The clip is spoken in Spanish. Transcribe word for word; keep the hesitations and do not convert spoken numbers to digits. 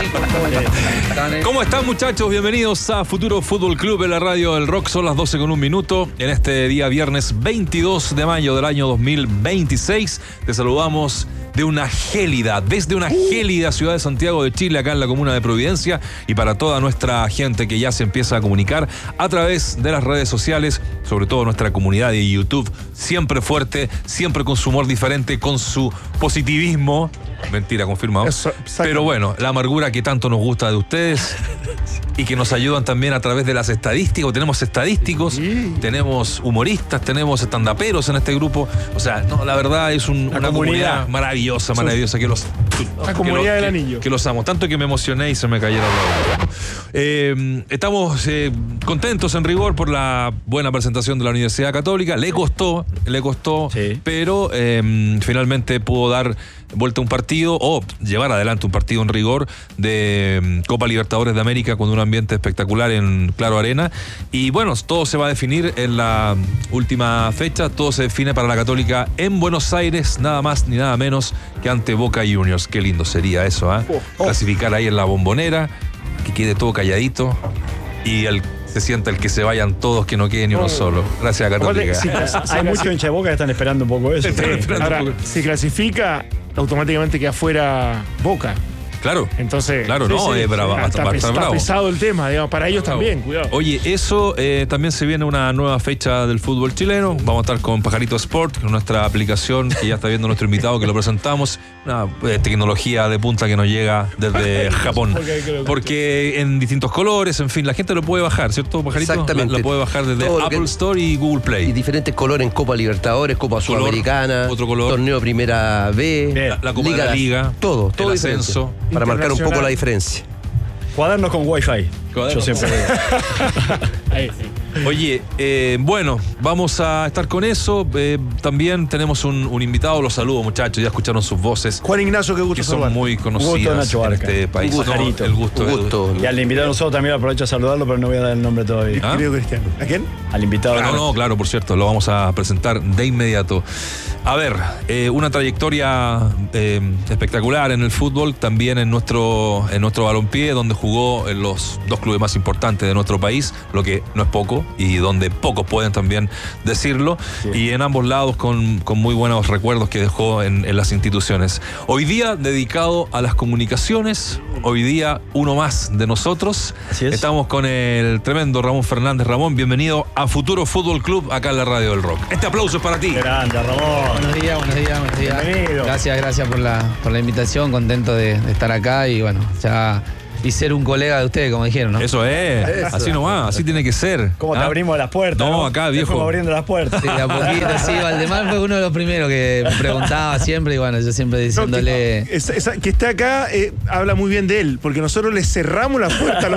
¿Cómo están, muchachos? Bienvenidos a Futuro Fútbol Club en la radio del Rock. Son las doce con un minuto en este día viernes veintidós de mayo del año dos mil veintiséis. Te saludamos de una gélida, desde una gélida ciudad de Santiago de Chile, acá en la comuna de Providencia, y para toda nuestra gente que ya se empieza a comunicar a través de las redes sociales, sobre todo nuestra comunidad de YouTube, siempre fuerte, siempre con su humor diferente, con su positivismo. Mentira, confirmado. Eso, pero bueno, la amargura que tanto nos gusta de ustedes y que nos ayudan también a través de las estadísticas. Tenemos estadísticos, sí. Tenemos humoristas, tenemos estandaperos en este grupo. O sea, no, la verdad es un, una comunidad. comunidad maravillosa, maravillosa. Que los, la comunidad que, del que, anillo. Que los amo. Tanto que me emocioné y se me cayeron los eh, Estamos eh, contentos en rigor por la buena presentación de la Universidad Católica. Le costó, le costó, sí. pero eh, finalmente pudo dar vuelta a un partido o llevar adelante un partido en rigor de Copa Libertadores de América con un ambiente espectacular en Claro Arena. Y bueno, todo se va a definir en la última fecha. Todo se define para la Católica en Buenos Aires, nada más ni nada menos que ante Boca Juniors. Qué lindo sería eso, ¿eh? Oh, oh. Clasificar ahí en la Bombonera, que quede todo calladito y el se sienta el que se vayan todos, que no quede ni uno solo. Gracias a Católica. Sí, hay muchos hinchas de Boca que están esperando un poco eso. Sí. Ahora, un poco. Si clasifica, automáticamente queda fuera Boca. Claro. Entonces, claro, no, sí, es bravo. Está, está, está bravo. pesado el tema, digamos, para ellos bravo. También, cuidado. Oye, eso eh, también se viene una nueva fecha del fútbol chileno. Vamos a estar con Pajarito Sport, con nuestra aplicación que ya está viendo nuestro invitado, que lo presentamos. Una eh, tecnología de punta que nos llega desde Japón. Porque en distintos colores, en fin, la gente lo puede bajar, ¿cierto, Pajarito? Exactamente. La, la puede bajar desde Todo Apple que... Store y Google Play. Y diferentes colores en Copa Libertadores, Copa color, Sudamericana, otro color. Torneo Primera B, la, la Copa Liga, de la Liga, todo, todo el ascenso. Para marcar un poco la diferencia. Cuadernos con Wi-Fi. Yo siempre Ahí, sí. Oye, eh, bueno, vamos a estar con eso. Eh, también tenemos un, un invitado, los saludo, muchachos, ya escucharon sus voces. Juan Ignacio, qué gusto que son saludar. muy conocidas en este país. Un gusto, no, el gusto, un gusto. Y al invitado nosotros también aprovecho a saludarlo, pero no voy a dar el nombre todavía. ¿Ah? Querido Cristiano. ¿A quién? Al invitado. No, no, claro, por cierto, lo vamos a presentar de inmediato. A ver, eh, una trayectoria eh, espectacular en el fútbol, también en nuestro, en nuestro balompié, donde jugó en los dos clubes más importantes de nuestro país, lo que no es poco, y donde pocos pueden también decirlo, sí. Y en ambos lados con, con muy buenos recuerdos que dejó en, en las instituciones. Hoy día dedicado a las comunicaciones, hoy día uno más de nosotros. Así es. Estamos con el tremendo Ramón Fernández. Ramón, bienvenido a Futuro Fútbol Club, acá en la Radio del Rock. Este aplauso es para ti. Grande, Ramón. Buenos días, buenos días, buenos días. Bienvenido. Gracias, gracias por la, por la invitación, contento de, de estar acá y bueno, ya... Y ser un colega de ustedes, como dijeron, ¿no? Eso es, Eso. así nomás, así tiene que ser. ¿Cómo te ¿Ah? abrimos las puertas? No, ¿no? acá, viejo. Estamos abriendo las puertas. Sí, de a poquito, sí. Valdemar fue uno de los primeros que me preguntaba siempre y bueno, yo siempre diciéndole... No, que, esa, esa, que está acá eh, habla muy bien de él, porque nosotros le cerramos la puerta a los